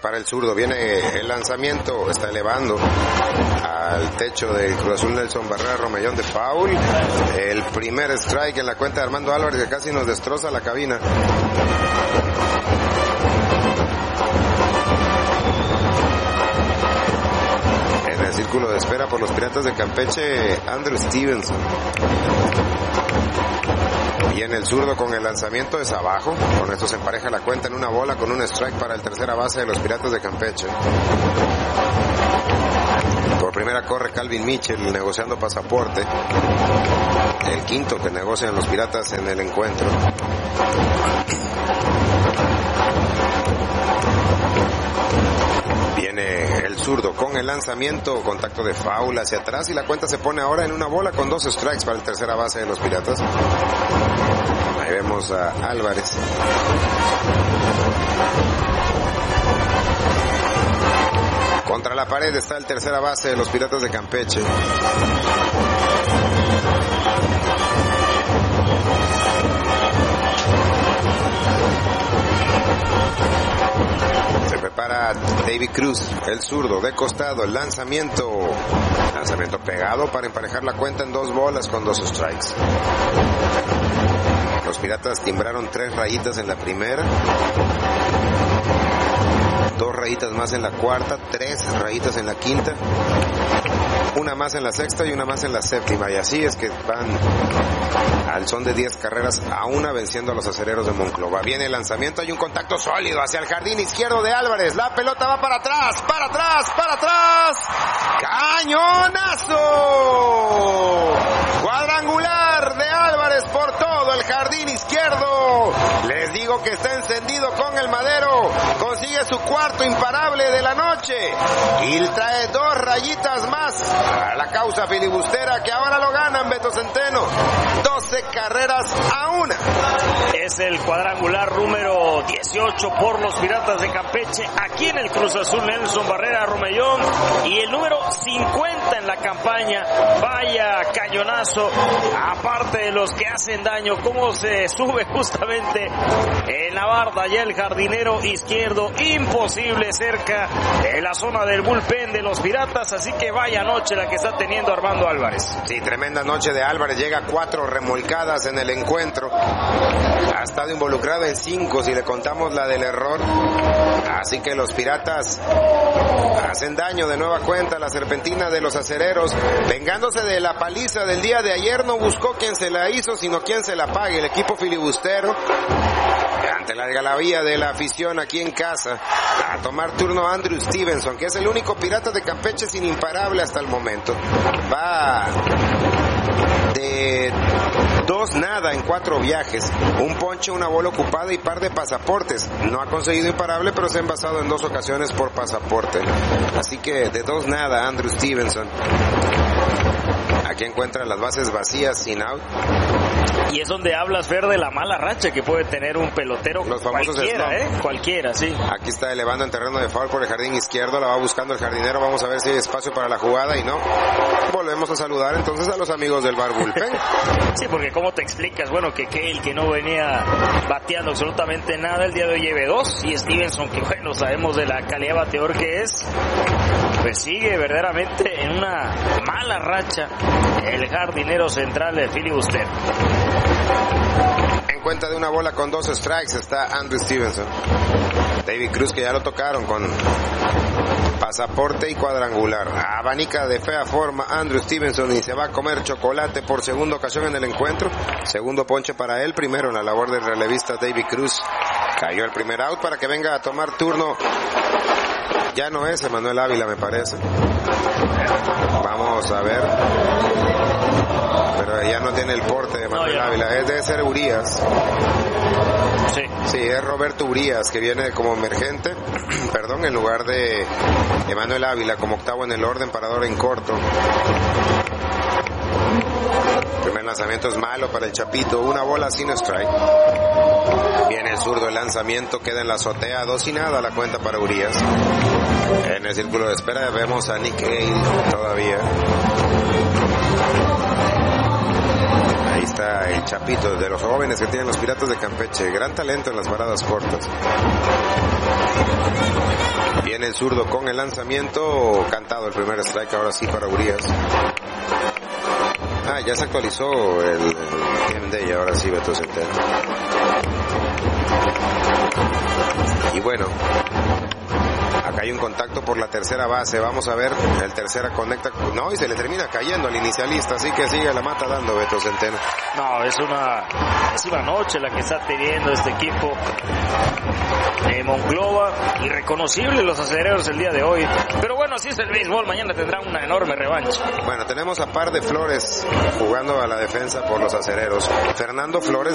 para el zurdo, viene el lanzamiento, está elevando al techo del Cruz Azul Nelson Barrera Romellón de foul. El primer strike en la cuenta de Armando Álvarez, que casi nos destroza la cabina. En el círculo de espera por los Piratas de Campeche, Andrew Stevenson. Y en el zurdo con el lanzamiento es abajo. Con esto se empareja la cuenta en una bola con un strike para el tercera base de los Piratas de Campeche. Por primera corre Calvin Mitchell negociando pasaporte. El quinto que negocian los Piratas en el encuentro. Viene el zurdo con el lanzamiento, contacto de foul hacia atrás y la cuenta se pone ahora en una bola con 2 strikes para el tercera base de los Piratas. Ahí vemos a Álvarez. Contra la pared está el tercera base de los Piratas de Campeche. Se prepara David Cruz, el zurdo de costado, el lanzamiento pegado para emparejar la cuenta en 2 bolas con 2 strikes. Los Piratas timbraron 3 rayitas en la primera, 2 rayitas más en la cuarta, 3 rayitas en la quinta, una más en la sexta y una más en la séptima, y así es que van al son de 10 carreras a una, venciendo a los acereros de Monclova. Viene el lanzamiento, hay un contacto sólido hacia el jardín izquierdo de Álvarez, la pelota va para atrás, ¡cañonazo! Cuadrangular de Álvarez por todo el jardín izquierdo. Les digo que está encendido con el madero, consigue su cuarto imparable de la noche y trae 2 rayitas más a la causa filibustera, que ahora lo ganan, Beto Centeno, 12 carreras a 1. Es el cuadrangular número 18 por los Piratas de Campeche aquí en el Cruz Azul Nelson Barrera Romellón, y el número 50 en la campaña. Vaya cañonazo, aparte de los que hacen daño, cómo se sube justamente en la barda ya el jardinero izquierdo, imposible cerca de la zona del bullpen de los Piratas, así que vaya noche la que está teniendo Armando Álvarez. Sí, tremenda noche de Álvarez, llega a 4 remolcadas en el encuentro, ha estado involucrado en 5 si le contamos la del error, así que los Piratas hacen daño de nueva cuenta. La serpentina de los acereros, vengándose de la paliza del día de ayer, no buscó quien se la hizo, sino quien se la pague. El equipo filibustero, ante la algarabía de la afición aquí en casa, a tomar turno Andrew Stevenson, que es el único Pirata de Campeche sin imparable hasta el momento. Va de 2-0 en 4 viajes, un ponche, una bola ocupada y par de pasaportes. No ha conseguido imparable, pero se ha envasado en 2 ocasiones por pasaporte. Así que de 2-0 Andrew Stevenson. Aquí encuentra las bases vacías, sin out. Y es donde hablas, Fer, de la mala racha que puede tener un pelotero. Los famosos cualquiera, cualquiera, sí. Aquí está elevando en terreno de foul por el jardín izquierdo, la va buscando el jardinero, vamos a ver si hay espacio para la jugada, y no. Volvemos a saludar entonces a los amigos del bar bullpen. Sí, porque ¿cómo te explicas? Bueno, que Cale, que no venía bateando absolutamente nada, el día de hoy lleve 2, y Stevenson, que bueno, sabemos de la calidad bateador que es, pues sigue verdaderamente en una mala racha el jardinero central de filibuster. En cuenta de una bola con 2 strikes está Andrew Stevenson. David Cruz, que ya lo tocaron con pasaporte y cuadrangular. Abanica de fea forma Andrew Stevenson y se va a comer chocolate por segunda ocasión en el encuentro. Segundo ponche para él, primero en la labor del relevista David Cruz. Cayó el primer out para que venga a tomar turno. Ya no es Emanuel Ávila, me parece. Vamos a ver. Pero ya no tiene el porte de Emanuel Ávila. Debe ser Urías. Sí, es Roberto Urías, que viene como emergente, perdón, en lugar de Emanuel Ávila como octavo en el orden, parador en corto. El primer lanzamiento es malo para el Chapito, una bola sin strike. Viene el zurdo, el lanzamiento queda en la azotea, 2-0 la cuenta para Urías. En el círculo de espera vemos a Nick Gale todavía. Ahí está el Chapito, de los jóvenes que tienen los Piratas de Campeche, gran talento en las paradas cortas. Viene el zurdo con el lanzamiento, cantado el primer strike, ahora sí para Urias. Ya se actualizó el game day, ahora sí Beto Centeno. Y bueno, acá hay un contacto por la tercera base, vamos a ver, el tercera conecta, no, y se le termina cayendo al inicialista, así que sigue la mata dando Beto Centeno. No, es una pésima noche la que está teniendo este equipo de Monclova, irreconocible los aceleros el día de hoy, pero bueno, así es el béisbol, mañana tendrá una enorme revancha. Bueno, tenemos a Par de Flores jugando a la defensa por los acereros. Fernando Flores